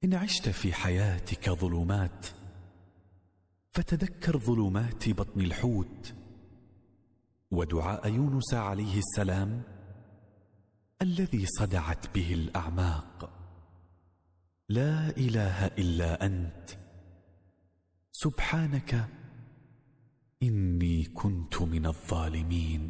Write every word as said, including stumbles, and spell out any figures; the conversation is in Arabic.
إن عشت في حياتك ظلمات فتذكر ظلمات بطن الحوت ودعاء يونس عليه السلام الذي صدعت به الأعماق. لا إله إلا أنت سبحانك إني كنت من الظالمين.